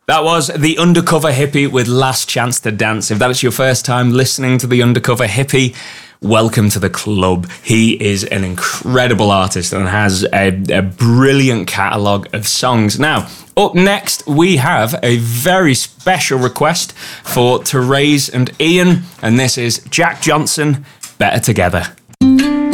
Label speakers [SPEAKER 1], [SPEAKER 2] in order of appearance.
[SPEAKER 1] That was The Undercover Hippie with Last Chance to Dance. If that is your first time listening to The Undercover Hippie, welcome to the club. He is an incredible artist and has a brilliant catalogue of songs. Now, up next, we have a very special request for Therese and Ian, and this is Jack Johnson, Better Together.